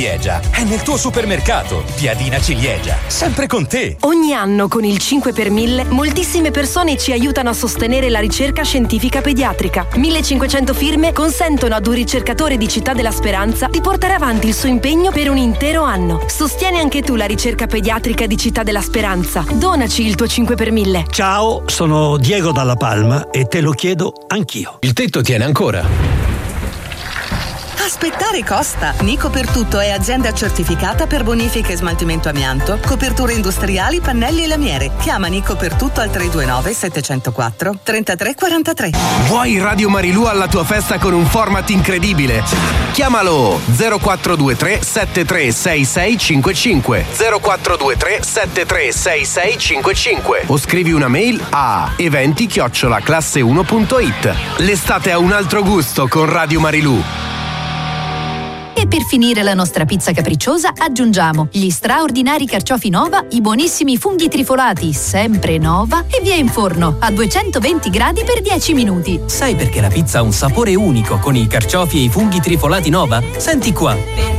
Ciliegia è nel tuo supermercato. Piadina Ciliegia, sempre con te. Ogni anno con il 5 per 1000 moltissime persone ci aiutano a sostenere la ricerca scientifica pediatrica. 1500 firme consentono ad un ricercatore di Città della Speranza di portare avanti il suo impegno per un intero anno. Sostieni anche tu la ricerca pediatrica di Città della Speranza. Donaci il tuo 5 per 1000. Ciao, sono Diego Dalla Palma e te lo chiedo anch'io. Il tetto tiene ancora. Aspettare costa. Nico per Tutto è azienda certificata per bonifica e smaltimento amianto, coperture industriali, pannelli e lamiere. Chiama Nico per Tutto al 329 704 3343. Vuoi Radio Marilù alla tua festa con un format incredibile? Chiamalo 0423 736655 0423 736655 o scrivi una mail a eventi@classe1.it. L'estate ha un altro gusto con Radio Marilù. E per finire la nostra pizza capricciosa aggiungiamo gli straordinari carciofi Nova, i buonissimi funghi trifolati sempre Nova e via in forno a 220 gradi per 10 minuti. Sai perché la pizza ha un sapore unico con i carciofi e i funghi trifolati Nova? Senti qua.